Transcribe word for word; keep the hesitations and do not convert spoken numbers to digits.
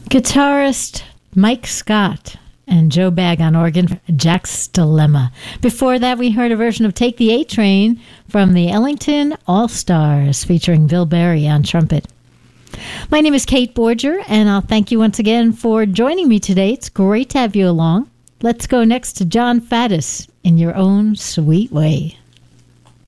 Guitarist Mike Scott and Joe Bagg on organ, Jack's Dilemma. Before that, we heard a version of Take the A Train from the Ellington All-Stars, featuring Bill Berry on trumpet. My name is Kate Borger, and I'll thank you once again for joining me today. It's great to have you along. Let's go next to John Faddis, In Your Own Sweet Way.